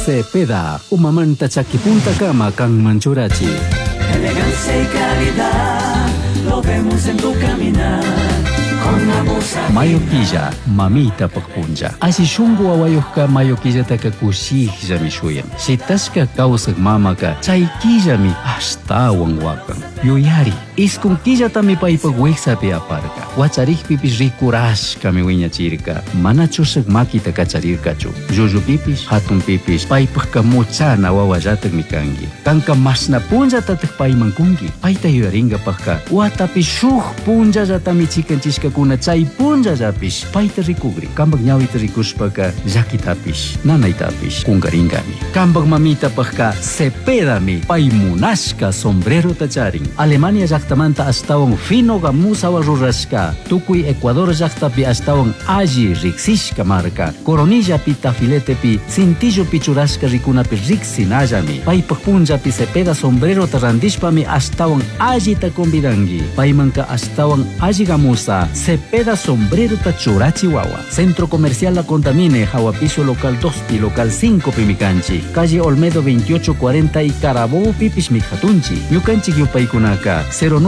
Cepeda, umamanta chaquipunta cama kang manchurachi. Elegancia y calidad, lo vemos en tu caminar. Mayoquilla, mamita pagpunja. Asi shungo awayuhka mayoquilla taka kushihja mi shuyan. Si taska kausak mamaka, chaykilla mi hasta wangwakan. Yuyari, iskun quilla tami paipagweksa pi aparka. Wacharih pipis rikurash kami wiña chirka. Mana chusak makita kacharirka chu. Juju pipis, hatun pipis, paipagka muchana wawajatak mi kangi. Kanka masna punja tatak paimangkungi. Paita yuyaringa pagka. Watapi shuh punja jatami chikanchishka kuna chay punja japis. Paita rikugri. Kambag nyawita rikushpaka jakitapis. Nanaitapis. Kungaringami. Kambag mamita pagka Cepedami. Paimunashka sombrero tacharing. Alemania llaqtamanta astawan fino gamusa rurashka. Tukuy Ecuador llaqtapi astawan alli riksishka marka. Coronilla pi tafilete pi cintillo pichurashka rikunapi riksinallami. Paypaq punjapi Cepeda sombrero tarandishpami astawan alli ta convidangi. Paymanka astawan alli gamusa Cepeda sombrero ta churachi wawa. Centro Comercial La Condamine, Jahuapiso local 2 pi local 5 pi mikanchi. Calle Olmedo 2840 y Carabobo pipis mijatunchi. Yukanchi yupaykunaka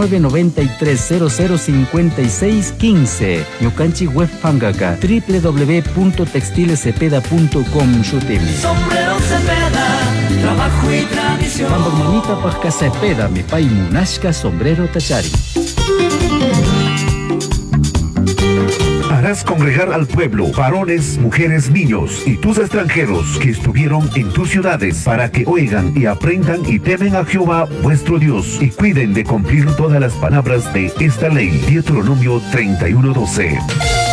0993005615. Yukanchi web fangaka www.textilecepeda.com shutimi. Sombrero Cepeda, trabajo y tradición. Pambag mamita pagka Cepeda mi pay munashka sombrero tachari. Harás congregar al pueblo, varones, mujeres, niños y tus extranjeros que estuvieron en tus ciudades para que oigan y aprendan y temen a Jehová vuestro Dios y cuiden de cumplir todas las palabras de esta ley. Deuteronomio 31:12.